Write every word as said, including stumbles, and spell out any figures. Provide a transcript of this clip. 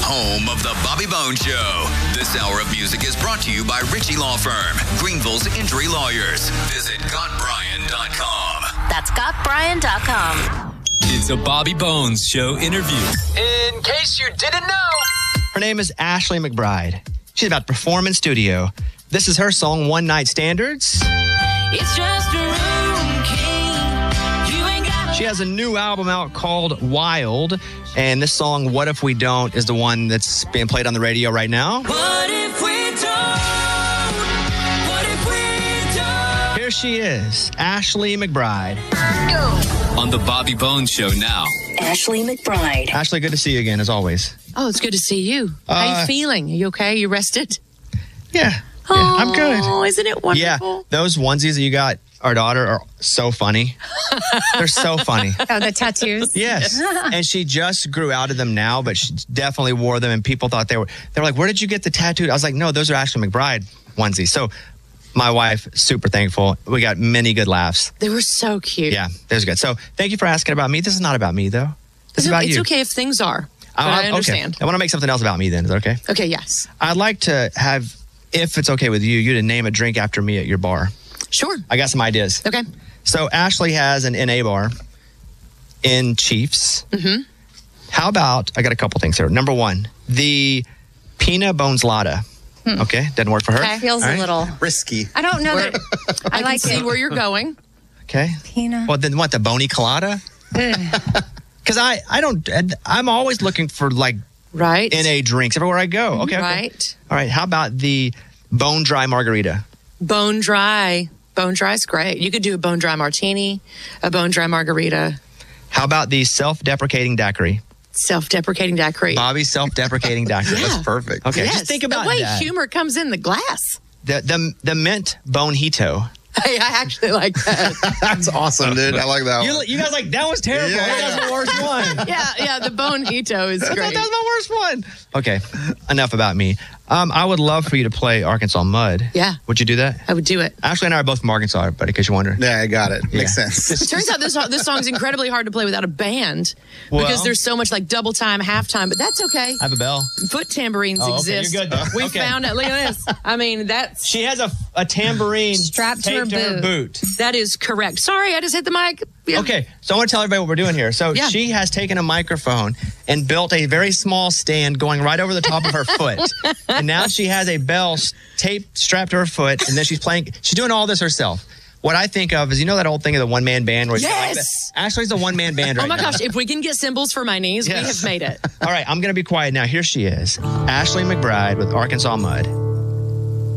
home of the Bobby Bones Show. This hour of music is brought to you by Ritchie Law Firm, Greenville's injury lawyers. Visit got brian dot com. That's got brian dot com. It's a Bobby Bones Show interview. In case you didn't know, her name is Ashley McBryde. She's about to perform in studio. This is her song, One Night Standards. It's just a room key. You ain't got She has a new album out called Wild, and this song, What If We Don't, is the one that's being played on the radio right now. What if we don't? What if we don't? Here she is, Ashley McBryde. On the Bobby Bones Show now. Ashley McBryde. Ashley, good to see you again, as always. Oh, it's good to see you. How Uh, you feeling? Are you okay? You rested? Yeah, yeah, Oh, I'm good. Oh, isn't it Yeah, wonderful? those onesies that you got our daughter are so funny. They're so funny. Oh, the tattoos. Yes. And she just grew out of them now, but she definitely wore them, and people thought they were, they were like, where did you get the tattoo? I was like, no, those are Ashley McBryde onesies. So my wife, super thankful. We got many good laughs. They were so cute. Yeah, there's good. So thank you for asking about me. This is not about me, though. This It's, is about it's you. okay if things are. But Uh, I understand. Okay. I want to make something else about me then. Is that okay? Okay, yes. I'd like to have, if it's okay with you, you to name a drink after me at your bar. Sure. I got some ideas. Okay. So Ashley has an N A bar in Chiefs. Mm-hmm. How about, I got a couple things here. Number one, the Pina Bones Lada. Hmm. Okay, doesn't work for her. Okay. Feels All a right. little risky. I don't know Where- that. I, I can like see it. where you're going. Okay. Pina. Well, then what, the Bony Colada? Because I, I don't, I'm always looking for like Right. N A drinks everywhere I go. Okay, okay. Right. All right, how about the Bone Dry Margarita? Bone dry. Bone dry is great. You could do a bone dry martini, a bone dry margarita, How about the Self-Deprecating Daiquiri? self-deprecating daiquiri. Bobby's Self-Deprecating Daiquiri. Yeah. That's perfect. Okay, Yes. just think about the way that. humor comes in the glass. The, the, the Mint Bonito. Hey, I actually like that. That's awesome, dude. I like that You, one. you guys like, that was terrible. Yeah. That was the worst one. yeah, yeah, the bonito is I thought great. that was my worst one. Okay, enough about me. Um, I would love for you to play Arkansas Mud. Yeah. Would you do that? I would do it. Ashley and I are both from Arkansas, buddy, in case you're wondering. Yeah, I got it. Makes Yeah. sense. It turns out this this song's incredibly hard to play without a band Well- because there's so much like double time, half time, but that's okay. I have a bell. Foot tambourines Oh, okay, exist. you're good then. We Okay. found it. Look at this. I mean, that's She has a, a tambourine Strapped to taped her boot. that is correct. Sorry, I just hit the mic. Yeah. Okay, so I want to tell everybody what we're doing here. So Yeah. she has taken a microphone and built a very small stand going right over the top of her foot. And now she has a bell s- taped, strapped to her foot, and then she's playing. She's doing all this herself. What I think of is, you know that old thing of the one-man band? Where it's like Yes! that? Ashley's a one-man band right Oh my now. gosh, if we can get cymbals for my knees, we Yes. have made it. All right, I'm going to be quiet now. Here she is, Ashley McBryde with Arkansas Mud.